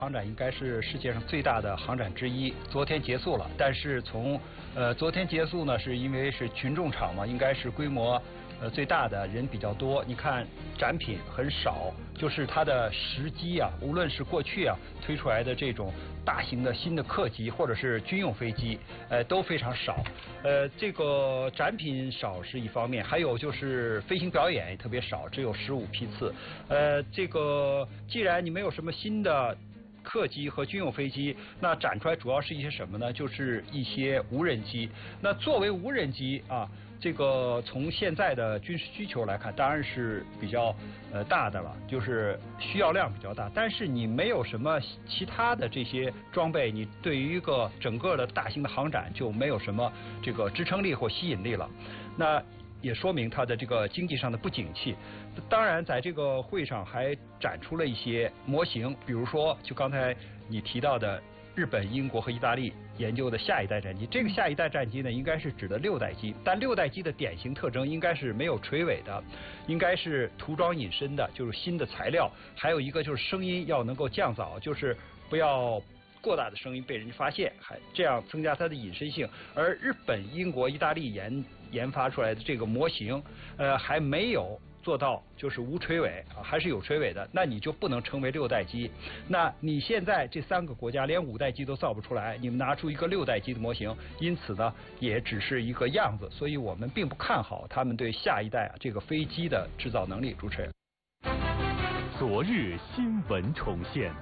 航展应该是世界上最大的航展之一，昨天结束了。但是昨天结束呢，是因为是群众场嘛，应该是规模最大的，人比较多。你看展品很少，就是它的时机啊，无论是过去啊推出来的这种大型的新的客机或者是军用飞机，都非常少。这个展品少是一方面，还有就是飞行表演也特别少，只有15批次。这个既然你没有什么新的客机和军用飞机，那展出来主要是一些什么呢？就是一些无人机。那作为无人机啊，这个从现在的军事需求来看，当然是比较大的了，就是需要量比较大。但是你没有什么其他的这些装备，你对于一个整个的大型的航展就没有什么这个支撑力或吸引力了。那也说明它的这个经济上的不景气。当然，在这个会上还展出了一些模型，比如说就刚才你提到的日本、英国和意大利研究的下一代战机。这个下一代战机呢，应该是指的6代机，但6代机的典型特征应该是没有垂尾的，应该是涂装隐身的，就是新的材料。还有一个就是声音要能够降噪，就是不要过大的声音被人发现，还这样增加它的隐身性。而日本、英国、意大利研发出来的这个模型，还没有做到就是无垂尾啊，还是有垂尾的，那你就不能称为6代机。那你现在这3个国家连5代机都造不出来，你们拿出一个6代机的模型，因此呢，也只是一个样子，所以我们并不看好他们对下一代这个飞机的制造能力。主持人， 昨日新闻重现。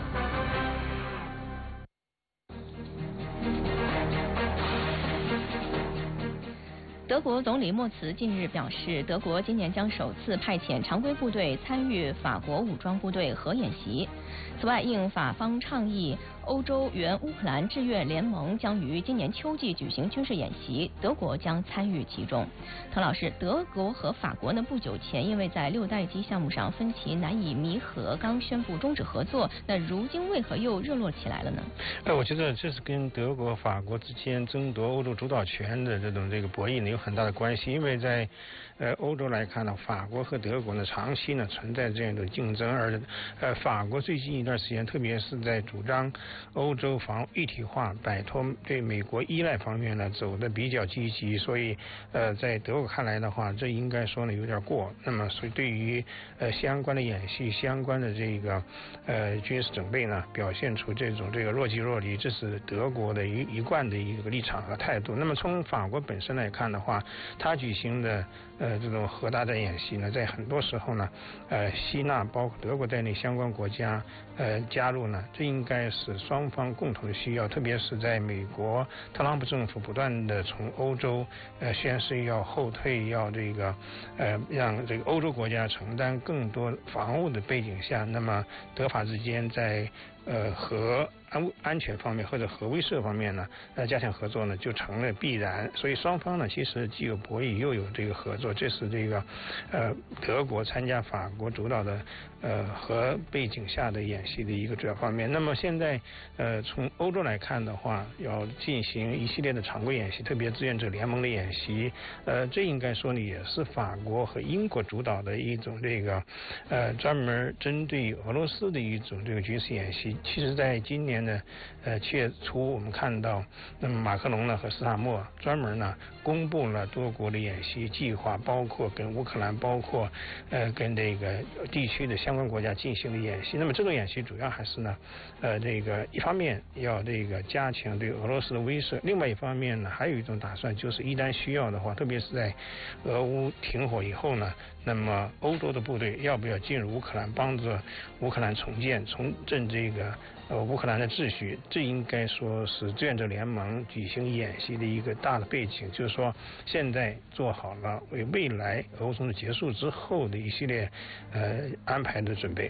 德国总理默茨近日表示，德国今年将首次派遣常规部队参与法国武装部队核演习。此外，应法方倡议，欧洲援乌克兰志愿联盟将于今年秋季举行军事演习，德国将参与其中。滕老师，德国和法国呢不久前因为在6代机项目上分歧难以弥合，刚宣布终止合作，那如今为何又热络起来了呢？ 我觉得这是跟德国、法国之间争夺欧洲主导权的这个博弈呢有很大的关系。因为在欧洲来看呢，法国和德国呢长期呢存在这样的竞争，而法国最近一段时间，特别是在主张欧洲防一体化、摆脱对美国依赖方面呢走得比较积极，所以在德国看来的话，这应该说呢有点过。那么所以对于相关的演习、相关的这个军事准备呢，表现出这个若即若离，这是德国的一贯的一个立场和态度。那么从法国本身来看的话，他举行的这种核大战演习呢，在很多时候呢吸纳包括德国在内相关国家加入呢，这应该是双方共同的需要。特别是在美国特朗普政府不断的从欧洲宣示要后退，要让这个欧洲国家承担更多防务的背景下，那么德法之间在核安全方面或者核威慑方面呢加强合作呢就成了必然。所以双方呢其实既有博弈又有这个合作，这是这个德国参加法国主导的核背景下的演习的一个主要方面。那么现在从欧洲来看的话，要进行一系列的常规演习，特别志愿者联盟的演习，这应该说呢也是法国和英国主导的一种这个专门针对俄罗斯的一种这个军事演习。其实在今年的7月初，我们看到那么马克龙呢和斯塔默专门呢公布了多国的演习计划，包括跟乌克兰，包括跟这个地区的相关国家进行的演习。那么这个演习主要还是呢这个一方面要这个加强对俄罗斯的威慑，另外一方面呢还有一种打算，就是一旦需要的话，特别是在俄乌停火以后呢，那么欧洲的部队要不要进入乌克兰，帮助乌克兰重振这个乌克兰的秩序，这应该说是志愿者联盟举行演习的一个大的背景，就是说现在做好了为未来俄乌冲突结束之后的一系列安排的准备。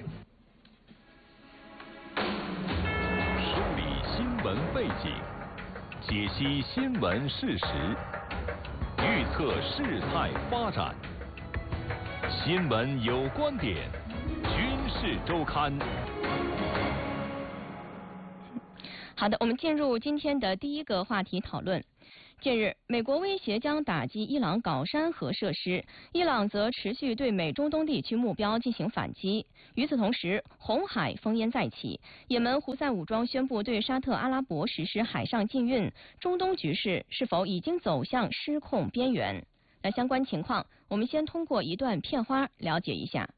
梳理新闻背景，解析新闻事实，预测事态发展。新闻有观点，军事周刊。 好的，我们进入今天的第一个话题讨论。 近日，美国威胁将打击伊朗镐山核设施，伊朗则持续对美中东地区目标进行反击。与此同时，红海烽烟再起，也门胡塞武装宣布对沙特阿拉伯实施海上禁运，中东局势是否已经走向失控边缘？那相关情况，我们先通过一段片花了解一下。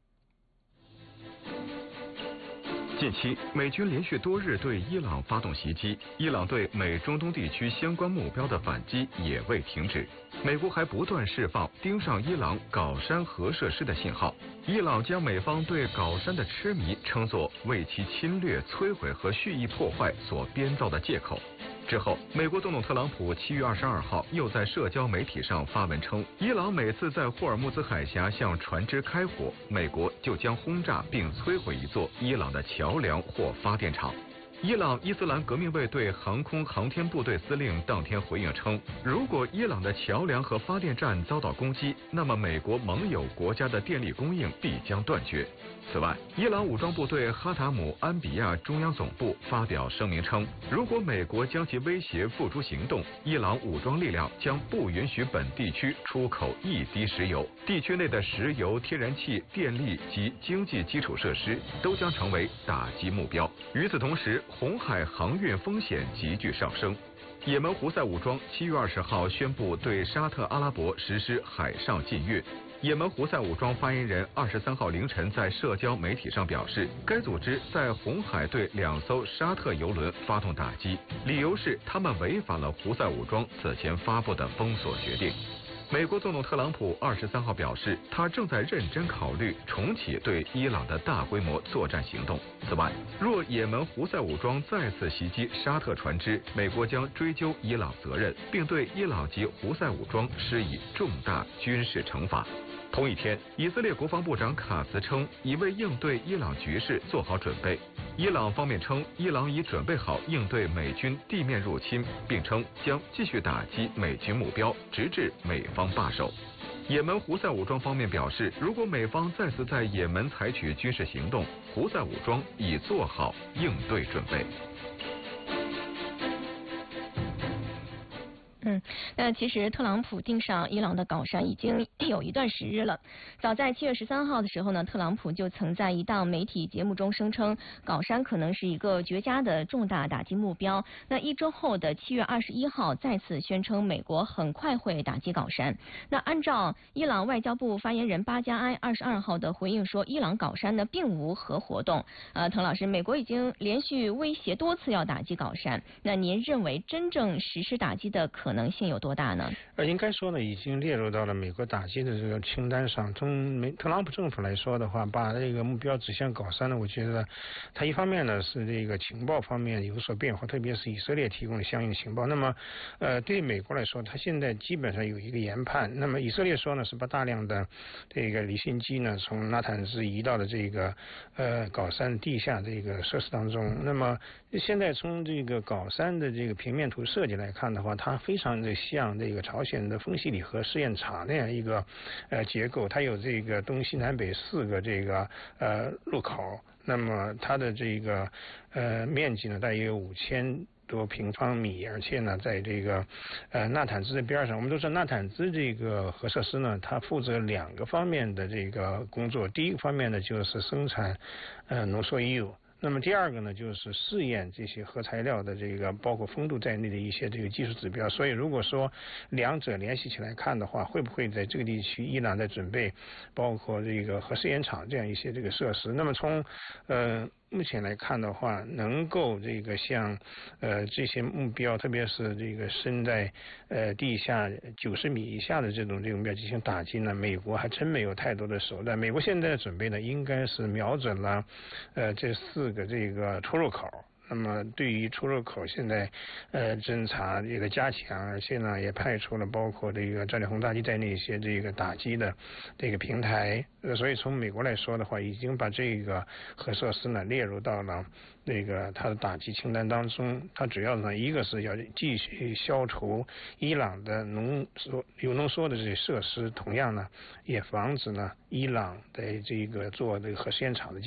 近期，美军连续多日对伊朗发动袭击，伊朗对美中东地区相关目标的反击也未停止。美国还不断释放盯上伊朗镐山核设施的信号。伊朗将美方对镐山的痴迷称作为其侵略、摧毁和蓄意破坏所编造的借口。之后，美国总统特朗普7月22号又在社交媒体上发文称，伊朗每次在霍尔木兹海峡向船只开火，美国就将轰炸并摧毁一座伊朗的桥梁或发电厂。伊朗伊斯兰革命卫队航空航天部队司令当天回应称，如果伊朗的桥梁和发电站遭到攻击，那么美国盟友国家的电力供应必将断绝。此外，伊朗武装部队哈塔姆安比亚中央总部发表声明称，如果美国将其威胁付诸行动，伊朗武装力量将不允许本地区出口一滴石油，地区内的石油、天然气、电力及经济基础设施都将成为打击目标。与此同时，红海航运风险急剧上升。也门胡塞武装7月20号宣布对沙特阿拉伯实施海上禁运。也门胡塞武装发言人23号凌晨在社交媒体上表示，该组织在红海对2艘沙特油轮发动打击，理由是他们违反了胡塞武装此前发布的封锁决定。美国总统特朗普23号表示，他正在认真考虑重启对伊朗的大规模作战行动。此外，若也门胡塞武装再次袭击沙特船只，美国将追究伊朗责任，并对伊朗及胡塞武装施以重大军事惩罚。同一天，以色列国防部长卡茨称，已为应对伊朗局势做好准备。伊朗方面称，伊朗已准备好应对美军地面入侵，并称将继续打击美军目标，直至美方罢手。也门胡塞武装方面表示，如果美方再次在也门采取军事行动，胡塞武装已做好应对准备。 那其实特朗普盯上伊朗的镐山已经有一段时日了。早在7月13号的时候呢，特朗普就曾在一档媒体节目中声称，镐山可能是一个绝佳的重大打击目标。那一周后的7月21号，再次宣称美国很快会打击镐山。那按照伊朗外交部发言人巴加埃22号的回应说，伊朗镐山呢并无核活动。滕老师，美国已经连续威胁多次要打击镐山，那您认为真正实施打击的可能性有多大呢？ 应该说呢，已经列入到了美国打击的这个清单上。从特朗普政府来说的话，把这个目标指向镐山呢，我觉得他一方面呢是这个情报方面有所变化，特别是以色列提供的相应的情报。那么对美国来说，他现在基本上有一个研判。那么以色列说呢，是把大量的这个离心机呢从纳坦兹移到了这个镐山地下这个设施当中。那么现在从这个镐山的这个平面图设计来看的话，它非常的像这个朝鲜的丰西里核试验场那样一个结构，它有这个东西南北4个这个入口，那么它的这个面积呢大约有5000多平方米，而且呢在这个纳坦兹的边上，我们都知道纳坦兹这个核设施呢，它负责2个方面的这个工作。第一个方面呢就是生产浓缩铀，那么第二个呢，就是试验这些核材料的这个包括风度在内的一些这个技术指标。所以如果说两者联系起来看的话，会不会在这个地区伊朗在准备包括这个核试验场这样一些这个设施？那么从目前来看的话，能够这个像这些目标，特别是这个深在地下90米以下的这种目标进行打击呢，美国还真没有太多的手段。美国现在的准备呢，应该是瞄准了这4个这个出入口。那么对于出入口现在侦查这个加强，而且呢也派出了包括这个战略轰炸机在内一些这个打击的这个平台。所以从美国来说的话，已经把这个核设施呢列入到了那个它的打击清单当中。它主要呢一个是要继续消除伊朗的有浓缩的这些设施，同样呢也防止呢伊朗在这个做这个核试验场的建设。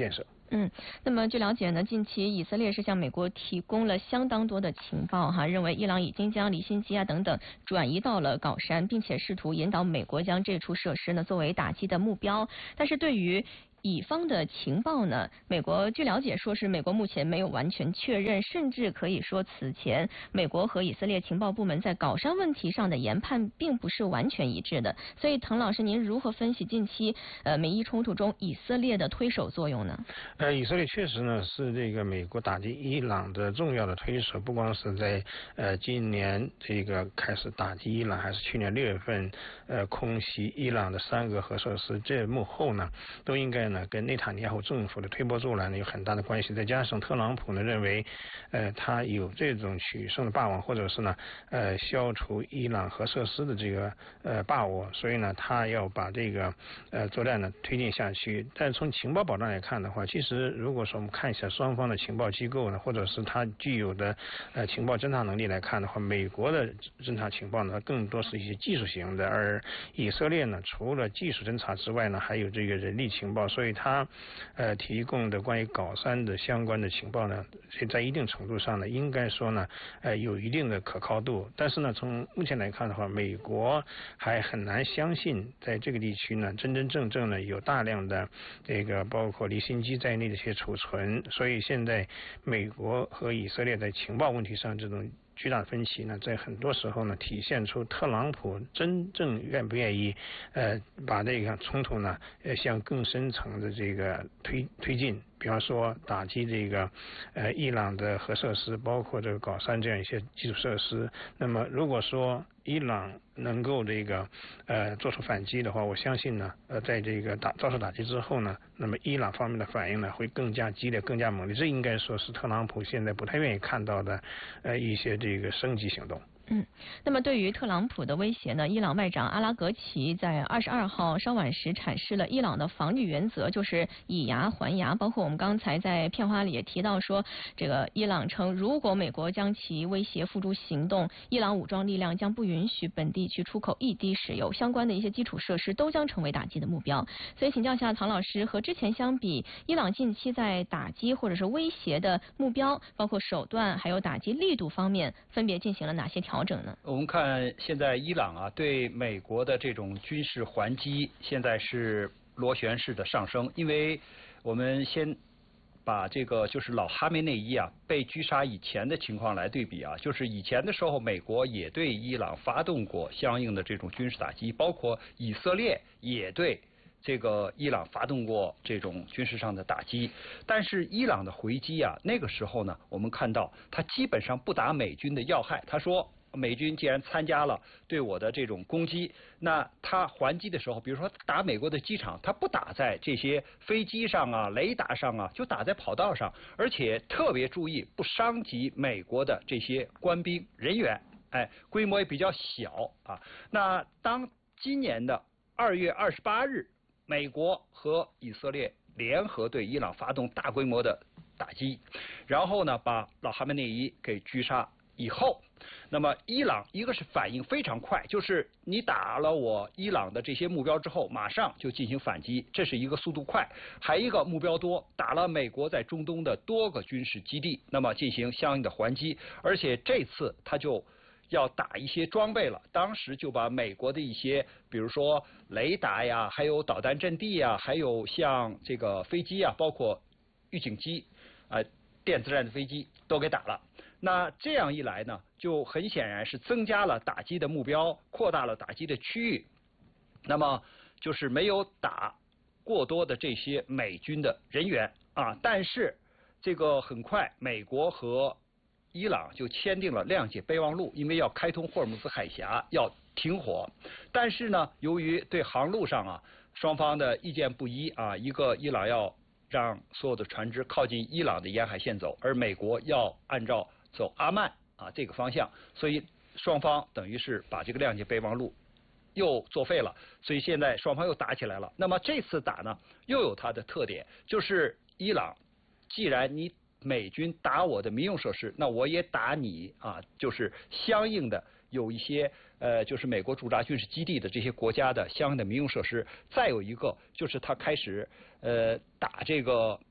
那么据了解呢，近期以色列是向美国提供了相当多的情报认为伊朗已经将离心机等等转移到了镐山，并且试图引导美国将这处设施呢作为打击的目标。但是对于以方的情报呢，美国据了解说是美国目前没有完全确认，甚至可以说此前美国和以色列情报部门在镐山问题上的研判并不是完全一致的。所以滕老师，您如何分析近期美伊冲突中以色列的推手作用呢？ 以色列确实呢是这个美国打击伊朗的重要的推手，不光是在今年这个开始打击伊朗，还是去年6月份空袭伊朗的3个核设施，这幕后呢都应该呢跟内塔尼亚胡政府的推波助澜有很大的关系。再加上特朗普呢认为他有这种取胜的把握，或者是呢消除伊朗核设施的这个把握，所以呢他要把这个作战呢推进下去。但从情报保障来看的话，其实如果说我们看一下双方的情报机构呢，或者是他具有的情报侦察能力来看的话，美国的侦察情报呢更多是一些技术型的，而以色列呢除了技术侦察之外呢还有这个人力情报，所以他提供的关于镐山的相关的情报呢，在一定程度上呢应该说呢有一定的可靠度。但是呢从目前来看的话，美国还很难相信在这个地区呢真正呢有大量的这个包括离心机在内的一些储存，所以现在美国和以色列在情报问题上这种巨大的分歧呢，在很多时候呢体现出特朗普真正愿不愿意把这个冲突呢向更深层的这个推进，比方说打击这个伊朗的核设施，包括这个镐山这样一些基础设施。那么如果说伊朗能够这个做出反击的话，我相信呢在这个遭受打击之后呢，那么伊朗方面的反应呢会更加激烈更加猛烈，这应该说是特朗普现在不太愿意看到的一些这个升级行动。 那么对于特朗普的威胁呢，伊朗外长阿拉格齐在22号稍晚时阐释了伊朗的防御原则，就是以牙还牙。包括我们刚才在片花里也提到说，这个伊朗称，如果美国将其威胁付诸行动，伊朗武装力量将不允许本地区出口一滴石油，相关的一些基础设施都将成为打击的目标。所以请教一下唐老师，和之前相比，伊朗近期在打击或者是威胁的目标，包括手段还有打击力度方面，分别进行了哪些调整呢？ 我们看现在伊朗对美国的这种军事还击现在是螺旋式的上升，因为我们先把这个就是老哈梅内伊被狙杀以前的情况来对比就是以前的时候美国也对伊朗发动过相应的这种军事打击，包括以色列也对这个伊朗发动过这种军事上的打击，但是伊朗的回击那个时候呢，我们看到他基本上不打美军的要害。他说美军既然参加了对我的这种攻击，那他还击的时候，比如说打美国的机场，他不打在这些飞机上雷达上就打在跑道上，而且特别注意不伤及美国的这些官兵人员，规模也比较小那当今年的2月28日，美国和以色列联合对伊朗发动大规模的打击，然后呢把老哈梅内伊给狙杀以后，那么伊朗一个是反应非常快，就是你打了我伊朗的这些目标之后，马上就进行反击，这是一个速度快。还一个目标多，打了美国在中东的多个军事基地，那么进行相应的还击，而且这次他就要打一些装备了，当时就把美国的一些比如说雷达还有导弹阵地还有像这个飞机包括预警机电子战的飞机都给打了。那这样一来呢，就很显然是增加了打击的目标，扩大了打击的区域，那么就是没有打过多的这些美军的人员但是这个很快美国和伊朗就签订了谅解备忘录，因为要开通霍尔木兹海峡，要停火。但是呢，由于对航路上双方的意见不一一个伊朗要让所有的船只靠近伊朗的沿海线走，而美国要按照走阿曼这个方向，所以双方等于是把这个谅解备忘录又作废了，所以现在双方又打起来了。那么这次打呢，又有它的特点，就是伊朗既然你美军打我的民用设施，那我也打你就是相应的有一些就是美国驻扎军事基地的这些国家的相应的民用设施。再有一个就是他开始打这个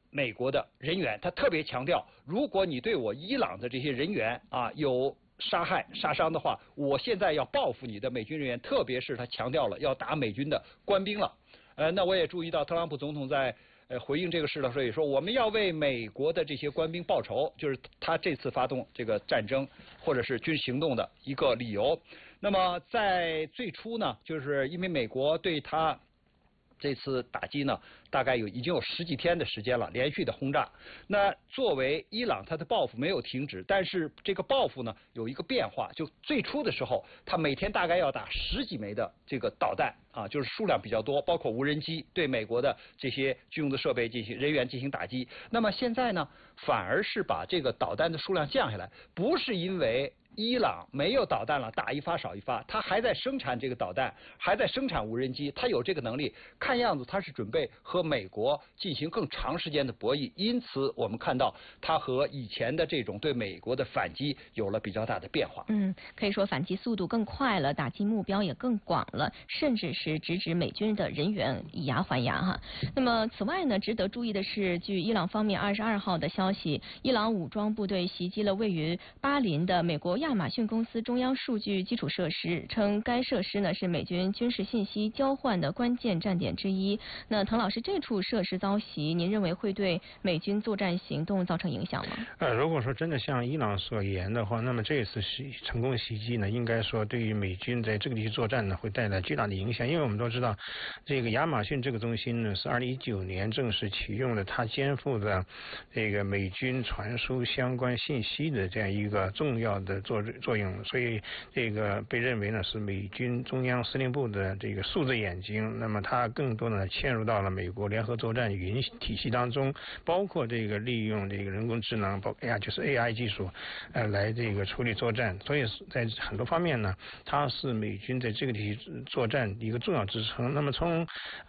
美国的人员，他特别强调，如果你对我伊朗的这些人员啊有杀害、杀伤的话，我现在要报复你的美军人员，特别是他强调了要打美军的官兵了。那我也注意到特朗普总统在回应这个事的时候也说，我们要为美国的这些官兵报仇，就是他这次发动这个战争或者是军事行动的一个理由。那么在最初呢，就是因为美国对他这次打击呢，大概已经有10几天的时间了，连续的轰炸。那作为伊朗，它的报复没有停止，但是这个报复呢有一个变化，就最初的时候，它每天大概要打10几枚的这个导弹啊，就是数量比较多，包括无人机对美国的这些军用的设备人员进行打击。那么现在呢，反而是把这个导弹的数量降下来，不是因为伊朗没有导弹了，打一发少一发，它还在生产这个导弹，还在生产无人机，它有这个能力。看样子它是准备和美国进行更长时间的博弈，因此我们看到它和以前的这种对美国的反击有了比较大的变化。 可以说反击速度更快了，打击目标也更广了，甚至是直指美军的人员，以牙还牙哈。那么此外呢，值得注意的是，据伊朗方面22号的消息，伊朗武装部队袭击了位于巴林的美国亚马逊公司中央数据基础设施，称该设施呢是美军军事信息交换的关键站点之一。那滕老师，这处设施遭袭，您认为会对美军作战行动造成影响吗？ 如果说真的像伊朗所言的话，那么这一次成功袭击呢，应该说对于美军在这个地区作战呢会带来巨大的影响，因为我们都知道，这个亚马逊这个中心呢是2019年正式启用了，它肩负着这个美军传输相关信息的这样一个重要的作用，所以这个被认为呢是美军中央司令部的这个数字眼睛。那么它更多的嵌入到了美国联合作战云体系当中，包括这个利用这个人工智能，就是 AI 技术，来这个处理作战。所以在很多方面呢，它是美军在这个地区作战一个重要支撑。那么从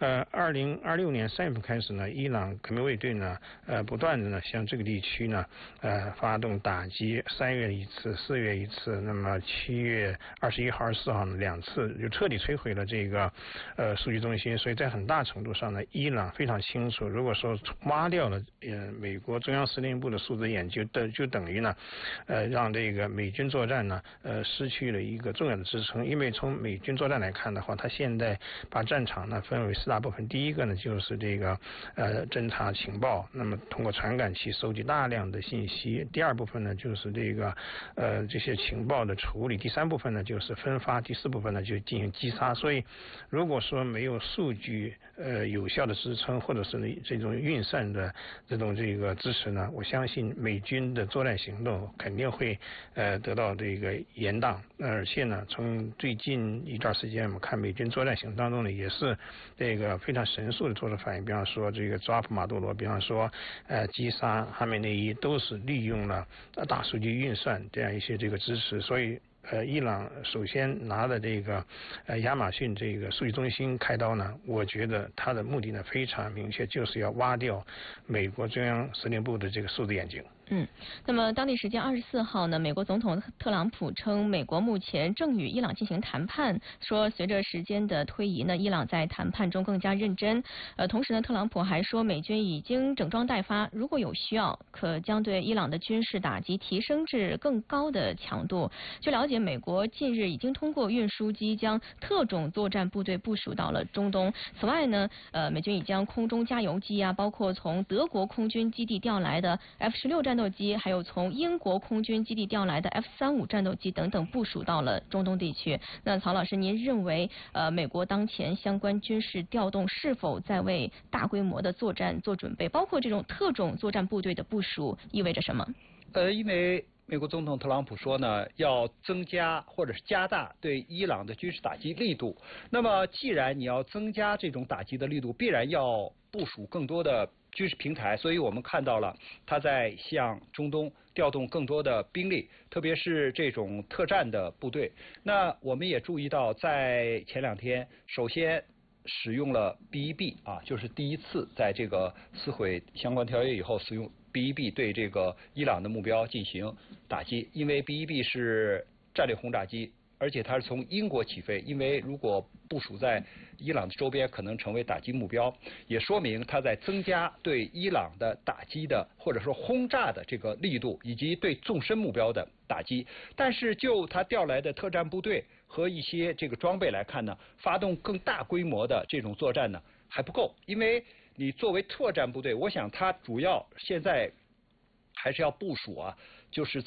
2026年3月份开始呢，伊朗革命卫队呢不断的呢向这个地区呢发动打击，3月一次，4月一次，那么7月21号、24号呢2次，就彻底摧毁了这个数据中心。所以在很大程度上呢，伊朗非常清楚，如果说挖掉了美国中央司令部的数字眼就等于呢让这个美军作战呢失去了一个重要的支撑。因为从美军作战来看的话，它现在把战场呢分为4大部分，第一个呢就是这个侦察情报，那么通过传感器收集大量的信息；第二部分呢就是这个这些情报的处理；第三部分呢就是分发；第四部分呢就进行击杀。所以如果说没有数据有效的支撑，或者是这种运算的这个支持呢，我相信美军的作战行动肯定会得到这个延宕。而且呢，从最近一段时间我们看美军作战行动当中呢，也是这个非常神速的做出反应。比方说这个抓捕马杜罗，比方说击杀哈梅内伊，都是利用了大数据运算这样一些这个支持。所以伊朗首先拿的这个亚马逊这个数据中心开刀呢，我觉得它的目的呢非常明确，就是要挖掉美国中央司令部的这个数字眼睛。 那么当地时间24号呢，美国总统特朗普称，美国目前正与伊朗进行谈判，说随着时间的推移呢，伊朗在谈判中更加认真。同时呢，特朗普还说，美军已经整装待发，如果有需要，可将对伊朗的军事打击提升至更高的强度。据了解，美国近日已经通过运输机将特种作战部队部署到了中东。此外呢，美军已将空中加油机啊，包括从德国空军基地调来的 F-16战斗机，还有从英国空军基地调来的 F-35战斗机等等部署到了中东地区。那曹老师，您认为美国当前相关军事调动是否在为大规模的作战做准备？包括这种特种作战部队的部署意味着什么？ 因为美国总统特朗普说呢，要增加或者是加大对伊朗的军事打击力度。那么既然你要增加这种打击的力度，必然要部署更多的军事平台，所以我们看到了他在向中东调动更多的兵力，特别是这种特战的部队。那我们也注意到，在前2天，首先使用了 B-1B 啊，就是第一次在这个撕毁相关条约以后，使用 B-1B 对这个伊朗的目标进行打击。因为 B-1B 是战略轰炸机， 而且它是从英国起飞，因为如果部署在伊朗的周边，可能成为打击目标，也说明它在增加对伊朗的打击的或者说轰炸的这个力度，以及对纵深目标的打击。但是就它调来的特战部队和一些这个装备来看呢，发动更大规模的这种作战呢还不够，因为你作为特战部队，我想它主要现在还是要部署啊，就是在